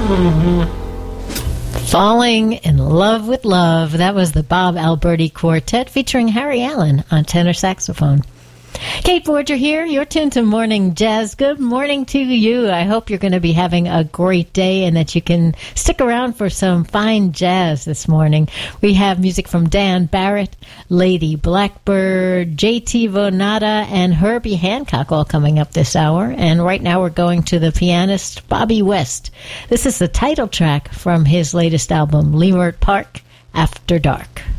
Falling in Love with Love. That was the Bob Alberti Quartet featuring Harry Allen on tenor saxophone. Kate Borger here. You're tuned to Morning Jazz. Good morning to you. I hope you're going to be having a great day and that you can stick around for some fine jazz this morning. We have music from Dan Barrett, Lady Blackbird, J.T. Vonada, and Herbie Hancock all coming up this hour. And right now we're going to the pianist Bobby West. This is the title track from his latest album, Leimert Park, After Dark.